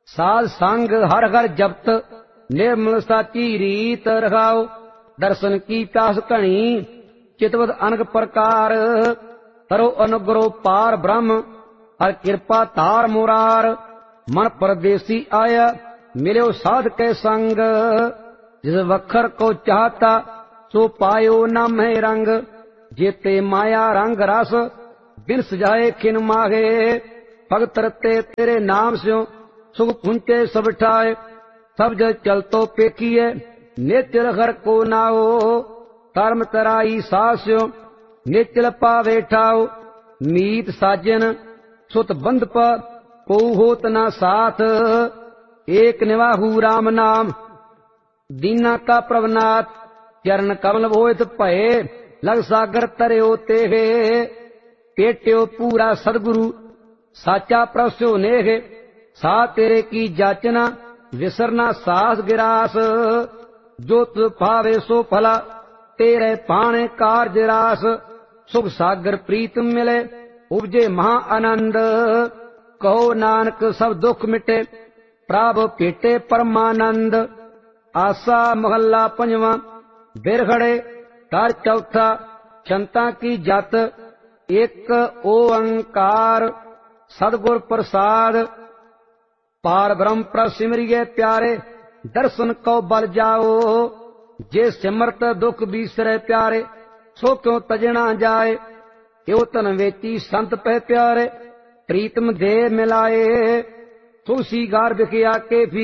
साध संग हर हर जपत निर्मल साची रीत रखाओ। दर्शन की प्यास घनी चितवत अनक प्रकार करो अनुग्रह पार ब्रह्म हर कृपा तार मुरार। मन परदेसी आया मिलो साध के संग जिस वखर को चाहता सो पायो न मैं रंग। जेते माया रंग रस बिन सजाए खिन माहे भगत रते तेरे नाम स्यो सुख पुंचे सब ठाए। सब जग चलतो पेखिए निचल हर को नाओ कर्म तराई सास्यो निचल पावे ठाओ। मीत साजन सुत बंध पर को होत ना साथ एक निवाहु राम नाम दीना का प्रभनाथ। चरण कमल भोत भये लग सागर तरयो तेहे पेट्यो पूरा सदगुरु साचा प्रस्यो नेह। सा तेरे की जाचना विसरना सास गिरास जो तु भावे सो फला तेरे पाने कार्ज रास। सुख सागर प्रीत मिले उपजे महा आनंद कहो नानक सब दुख मिटे प्राप पेटे परमानंद। आसा महला पंजवा बिरखड़े कर चौथा क्षमता की जत एक ओंकार सदगुर प्रसाद। पार ब्रह्म पर सिमरिए प्यारे दर्शन को बल जाओ। जे सिमरत दुख बीसरे प्यारे सो क्यों तजना जाए। यो तन वेची संत पह प्यारे प्रीतम दे मिलाए। तुलसी गार बिखिया के